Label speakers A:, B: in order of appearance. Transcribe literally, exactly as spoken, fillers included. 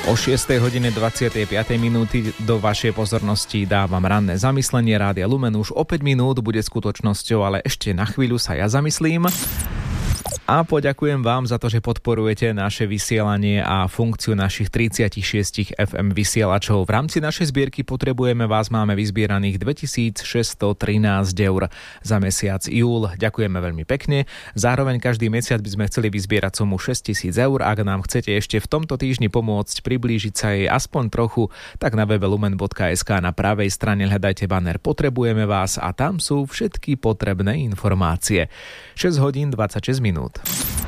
A: O šiestej hodine dvadsiatej piatej minúty do vašej pozornosti dávam ranné zamyslenie Rádia Lumen. Už o päť minút bude skutočnosťou, ale ešte na chvíľu sa ja zamyslím. A poďakujem vám za to, že podporujete naše vysielanie a funkciu našich tridsaťšesť ef em vysielačov. V rámci našej zbierky Potrebujeme vás máme vyzbieraných dvetisícšesťstotrinásť eur za mesiac júl. Ďakujeme veľmi pekne. Zároveň každý mesiac by sme chceli vyzbierať sumu šesťtisíc eur. Ak nám chcete ešte v tomto týždni pomôcť priblížiť sa jej aspoň trochu, tak na webe lumen bodka es ká na pravej strane hľadajte banner Potrebujeme vás a tam sú všetky potrebné informácie. šesť hodín dvadsaťšesť minút.